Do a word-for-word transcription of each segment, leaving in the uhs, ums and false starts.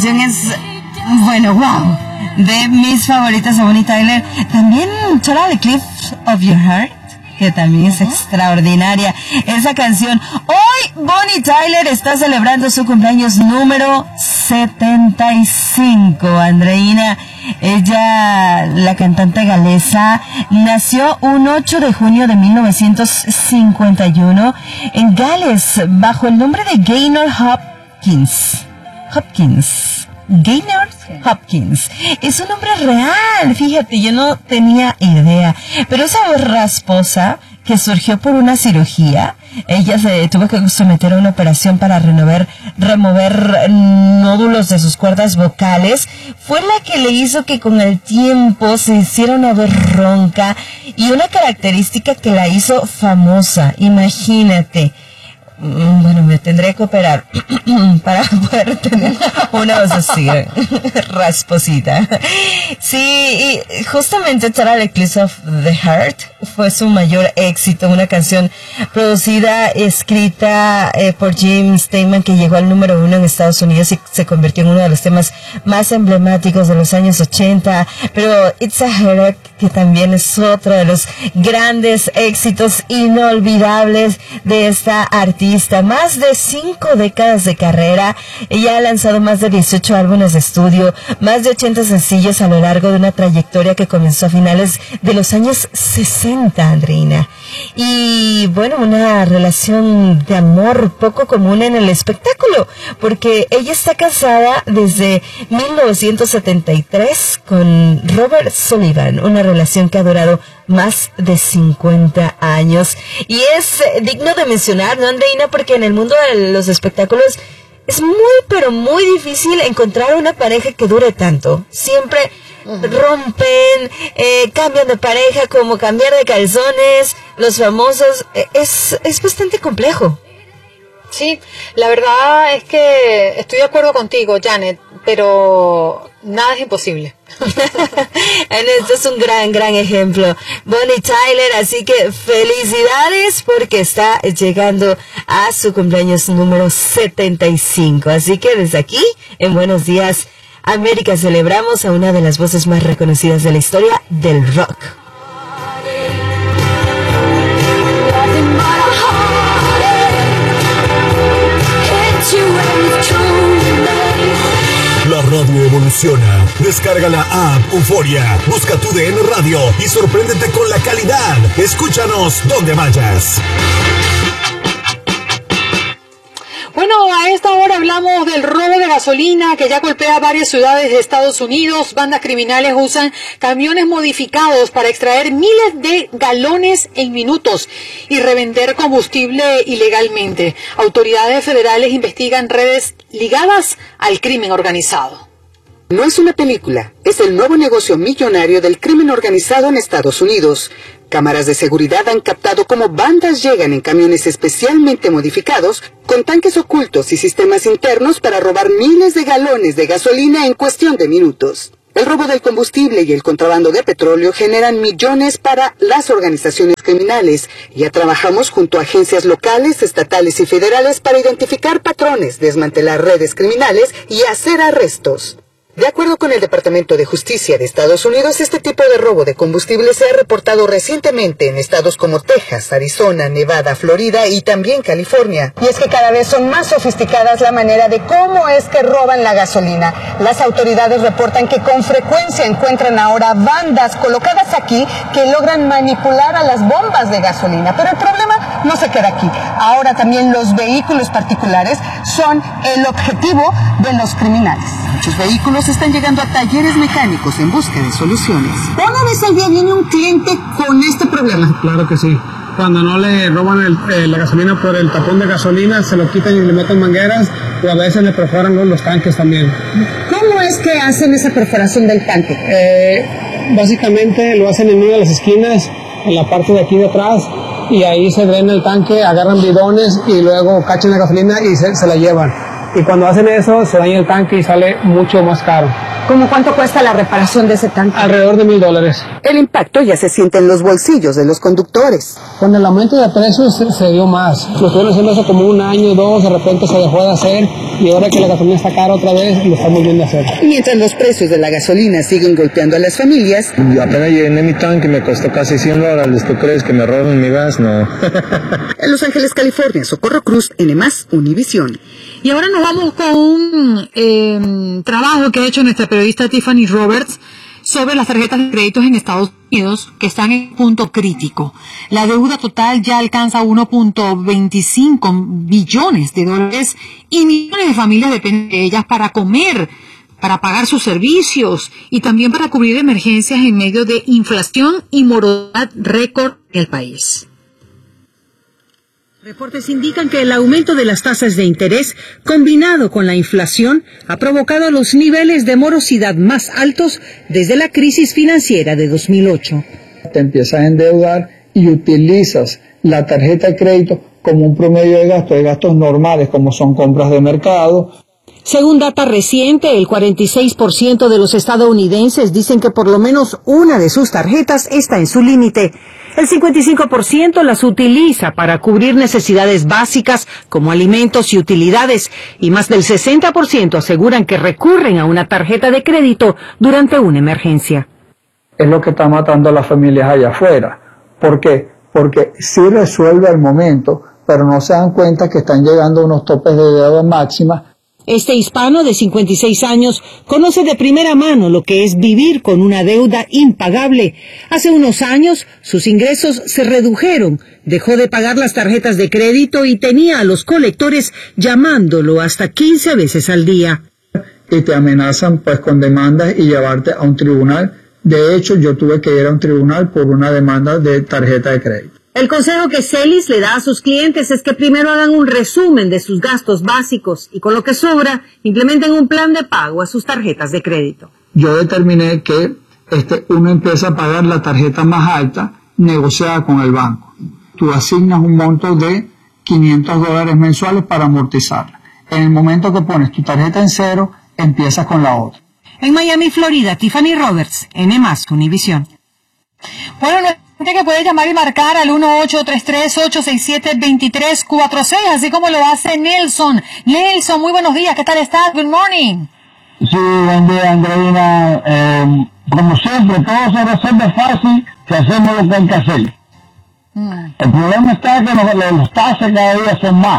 canción es, bueno, wow, de mis favoritas de Bonnie Tyler. También Totally Cliff of Your Heart, que también es extraordinaria esa canción. Hoy Bonnie Tyler está celebrando su cumpleaños número setenta y cinco, Andreina. Ella, la cantante galesa, nació un ocho de junio de mil novecientos cincuenta y uno en Gales bajo el nombre de Gaynor Hopkins. Hopkins. Gaynor Hopkins. Es un nombre real, fíjate, yo no tenía idea. Pero esa voz rasposa que surgió por una cirugía, ella se tuvo que someter a una operación para renovar, remover nódulos de sus cuerdas vocales, fue la que le hizo que con el tiempo se hiciera una voz ronca y una característica que la hizo famosa. Imagínate. Bueno, me tendré que operar para poder tener una voz así, rasposita. Sí, y justamente Totally Cliff of the Heart fue su mayor éxito, una canción producida, escrita eh, por Jim Steinman, que llegó al número uno en Estados Unidos y se convirtió en uno de los temas más emblemáticos de los años ochenta. Pero It's a Headache, que también es otro de los grandes éxitos inolvidables de esta artista. Más de cinco décadas de carrera, ella ha lanzado más de dieciocho álbumes de estudio, más de ochenta sencillos a lo largo de una trayectoria que comenzó a finales de los años sesenta, Andreina. Y bueno, una relación de amor poco común en el espectáculo, porque ella está casada desde mil novecientos setenta y tres con Robert Sullivan, una relación que ha durado más de cincuenta años. Y es digno de mencionar, ¿no, Andreina? Porque en el mundo de los espectáculos es muy, pero muy difícil encontrar una pareja que dure tanto. Siempre rompen, eh, cambian de pareja, como cambiar de calzones, los famosos. Eh, es, es bastante complejo. Sí, la verdad es que estoy de acuerdo contigo, Janet, pero nada es imposible. En esto es un gran, gran ejemplo Bonnie Tyler, así que felicidades porque está llegando a su cumpleaños número setenta y cinco. Así que desde aquí, en Buenos Días América, celebramos a una de las voces más reconocidas de la historia del rock. La radio evoluciona. Descarga la app Euforia, busca tu D N Radio y sorpréndete con la calidad. Escúchanos donde vayas. Bueno, a esta hora hablamos del robo de gasolina que ya golpea varias ciudades de Estados Unidos. Bandas criminales usan camiones modificados para extraer miles de galones en minutos y revender combustible ilegalmente. Autoridades federales investigan redes ligadas al crimen organizado. No es una película, es el nuevo negocio millonario del crimen organizado en Estados Unidos. Cámaras de seguridad han captado cómo bandas llegan en camiones especialmente modificados, con tanques ocultos y sistemas internos para robar miles de galones de gasolina en cuestión de minutos. El robo del combustible y el contrabando de petróleo generan millones para las organizaciones criminales. Ya trabajamos junto a agencias locales, estatales y federales para identificar patrones, desmantelar redes criminales y hacer arrestos. De acuerdo con el Departamento de Justicia de Estados Unidos, este tipo de robo de combustible se ha reportado recientemente en estados como Texas, Arizona, Nevada, Florida y también California. Y es que cada vez son más sofisticadas la manera de cómo es que roban la gasolina. Las autoridades reportan que con frecuencia encuentran ahora bandas colocadas aquí que logran manipular a las bombas de gasolina. Pero el problema no se queda aquí. Ahora también los vehículos particulares son el objetivo de los criminales. Muchos vehículos están llegando a talleres mecánicos en busca de soluciones. ¿Una vez al día viene un cliente con este problema? Claro que sí. Cuando no le roban el, eh, la gasolina por el tapón de gasolina, se lo quitan y le meten mangueras, y a veces le perforan los, los tanques también. ¿Cómo es que hacen esa perforación del tanque? Eh, básicamente lo hacen en una de las esquinas, en la parte de aquí de atrás, y ahí se drena el tanque, agarran bidones y luego cachan la gasolina y se, se la llevan. Y cuando hacen eso, se daña el tanque y sale mucho más caro. ¿Cómo cuánto cuesta la reparación de ese tanque? Alrededor de mil dólares. El impacto ya se siente en los bolsillos de los conductores. Con el aumento de precios se, se dio más. Lo estuvieron haciendo hace como un año, dos, de repente se dejó de hacer y ahora que la gasolina está cara otra vez, lo estamos viendo hacer. Mientras los precios de la gasolina siguen golpeando a las familias. Yo apenas llené mi tanque y me costó casi cien dólares. ¿Tú crees que me roban mi gas? No. En Los Ángeles, California, Socorro Cruz, N más, Univisión. Y ahora nos vamos con un eh, trabajo que ha hecho nuestra periodista Tiffany Roberts sobre las tarjetas de crédito en Estados Unidos, que están en punto crítico. La deuda total ya alcanza uno punto veinticinco billones de dólares y millones de familias dependen de ellas para comer, para pagar sus servicios y también para cubrir emergencias en medio de inflación y morosidad récord en el país. Reportes indican que el aumento de las tasas de interés, combinado con la inflación, ha provocado los niveles de morosidad más altos desde la crisis financiera de dos mil ocho. Te empiezas a endeudar y utilizas la tarjeta de crédito como un promedio de gasto, de gastos normales, como son compras de mercado. Según data reciente, el cuarenta y seis por ciento de los estadounidenses dicen que por lo menos una de sus tarjetas está en su límite. El cincuenta y cinco por ciento las utiliza para cubrir necesidades básicas como alimentos y utilidades, y más del sesenta por ciento aseguran que recurren a una tarjeta de crédito durante una emergencia. Es lo que está matando a las familias allá afuera. ¿Por qué? Porque sí resuelve al momento, pero no se dan cuenta que están llegando a unos topes de deuda máxima. Este hispano de cincuenta y seis años conoce de primera mano lo que es vivir con una deuda impagable. Hace unos años sus ingresos se redujeron, dejó de pagar las tarjetas de crédito y tenía a los colectores llamándolo hasta quince veces al día. Y te amenazan pues con demandas y llevarte a un tribunal. De hecho, yo tuve que ir a un tribunal por una demanda de tarjeta de crédito. El consejo que Celis le da a sus clientes es que primero hagan un resumen de sus gastos básicos y con lo que sobra implementen un plan de pago a sus tarjetas de crédito. Yo determiné que este, uno empieza a pagar la tarjeta más alta negociada con el banco. Tú asignas un monto de quinientos dólares mensuales para amortizarla. En el momento que pones tu tarjeta en cero, empiezas con la otra. En Miami, Florida, Tiffany Roberts, N más, Univisión. Bueno, no gente que puede llamar y marcar al uno ocho tres tres, ocho seis siete, dos tres cuatro seis, así como lo hace Nelson. Nelson, muy buenos días, ¿qué tal estás? Good morning. Sí, buen día, Andreina. Eh, como siempre, todo se resuelve fácil si hacemos lo que hay que hacer. Mm. El problema está que los, los taxes cada día son más.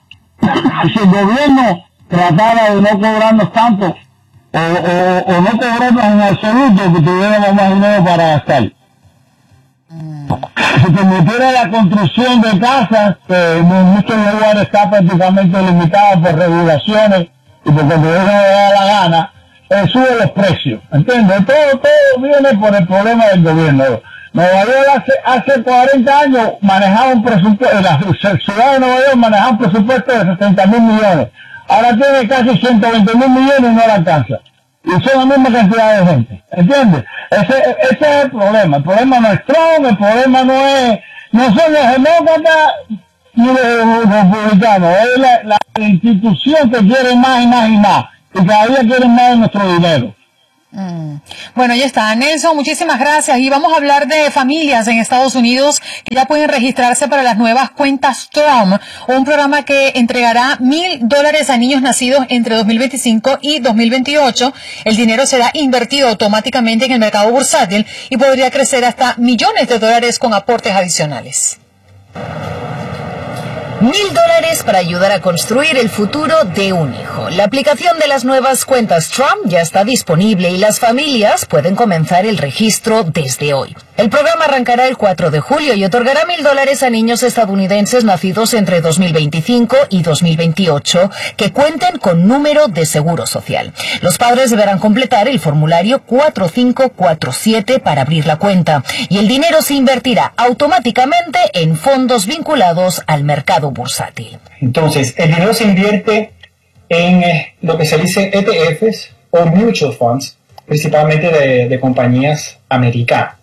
Si el gobierno tratara de no cobrarnos tanto, o, o, o no cobrarnos en absoluto, que tuviéramos más dinero para gastar. Se permitiera la construcción de casas, que en muchos lugares está prácticamente limitada por regulaciones y porque el gobierno le da la gana, eh, sube los precios, ¿entiendes? Todo, todo viene por el problema del gobierno. Nueva York hace, hace cuarenta años manejaba un presupuesto, la ciudad de Nueva York manejaba un presupuesto de sesenta mil millones, ahora tiene casi ciento veinte mil millones y no la alcanza. Y son la misma cantidad de gente, ¿entiendes? Ese, ese es el problema. El problema no es Trump, el problema no es, no son los demócratas ni los republicanos, es la, la institución que quiere más y más y más, y cada día quieren más de nuestro dinero. Mm. Bueno, ya está, Nelson, muchísimas gracias. Y vamos a hablar de familias en Estados Unidos que ya pueden registrarse para las nuevas cuentas Trump, un programa que entregará mil dólares a niños nacidos entre dos mil veinticinco y dos mil veintiocho. El dinero será invertido automáticamente en el mercado bursátil y podría crecer hasta millones de dólares con aportes adicionales. Mil dólares para ayudar a construir el futuro de un hijo. La aplicación de las nuevas cuentas Trump ya está disponible y las familias pueden comenzar el registro desde hoy. El programa arrancará el cuatro de julio y otorgará mil dólares a niños estadounidenses nacidos entre dos mil veinticinco y dos mil veintiocho que cuenten con número de seguro social. Los padres deberán completar el formulario cuatro cinco cuatro siete para abrir la cuenta y el dinero se invertirá automáticamente en fondos vinculados al mercado bursátil. Entonces, el dinero se invierte en eh, lo que se dice E T Fs o mutual funds, principalmente de, de compañías americanas.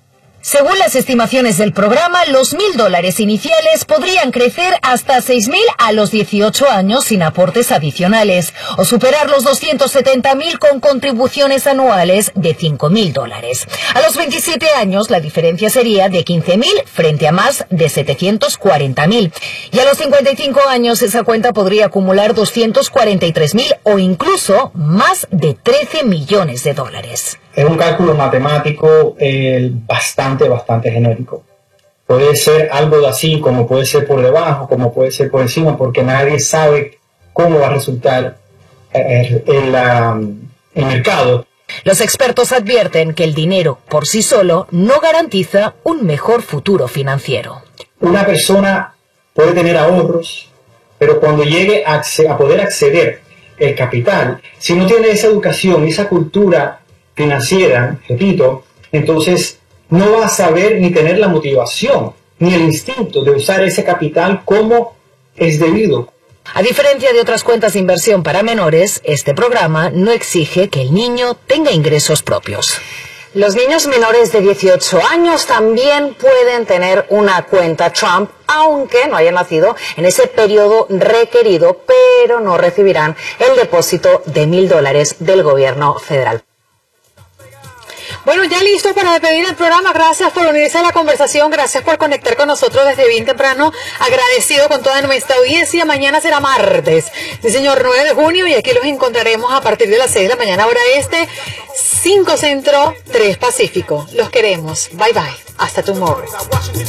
Según las estimaciones del programa, los mil dólares iniciales podrían crecer hasta seis mil a los dieciocho años sin aportes adicionales, o superar los doscientos setenta mil con contribuciones anuales de cinco mil dólares. A los veintisiete años, la diferencia sería de quince mil frente a más de setecientos cuarenta mil. Y a los cincuenta y cinco años, esa cuenta podría acumular doscientos cuarenta y tres mil o incluso más de trece millones de dólares. Es un cálculo matemático eh, bastante, bastante genérico. Puede ser algo así, como puede ser por debajo, como puede ser por encima, porque nadie sabe cómo va a resultar eh, el, um, el mercado. Los expertos advierten que el dinero por sí solo no garantiza un mejor futuro financiero. Una persona puede tener ahorros, pero cuando llegue a, a poder acceder al capital, si no tiene esa educación, esa cultura financiera, repito, entonces no va a saber ni tener la motivación ni el instinto de usar ese capital como es debido. A diferencia de otras cuentas de inversión para menores, este programa no exige que el niño tenga ingresos propios. Los niños menores de dieciocho años también pueden tener una cuenta Trump, aunque no hayan nacido en ese periodo requerido, pero no recibirán el depósito de mil dólares del gobierno federal. Bueno, ya listo para despedir el programa. Gracias por unirse a la conversación. Gracias por conectar con nosotros desde bien temprano. Agradecido con toda nuestra audiencia. Mañana será martes, sí señor, nueve de junio, y aquí los encontraremos a partir de las seis de la mañana hora este, cinco centro, tres pacífico. Los queremos. Bye bye. Hasta tomorrow.